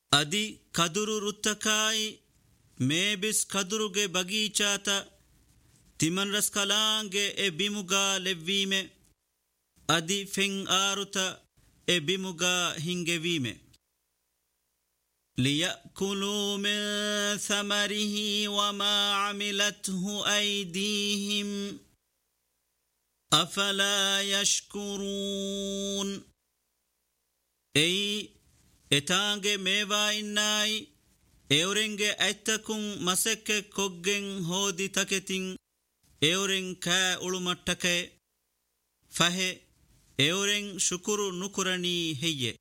ಅದಿ ಕದುರು ರುತ್ತಕಾಯಿ ಮೇಬಿಸ್ ಕದುರುಗೆ ಬಗೀಚಾತ ತಿಮನ್ ರಸ್ ಕಲಾಂಗೆ ಎ ಬಿಮುಗಾ ಲೆವ್ವೀಮೆ ಅದಿ ಫೆಂಗ್ ಆರುತ ಎ ಬಿಮುಗಾ ಹಿಂಗೆವೀಮೆ لِيَأْكُلُوا مِنْ ثَمَرِهِ وَمَا عَمِلَتْهُ أَيْدِيهِمْ أَفَلَا يَشْكُرُونَ أي إتانجي ميوا إناي إورنجي أيتكم مسك كوجن هودي تكتين إورن كا أولمتك فه إورن شكر نكرني هي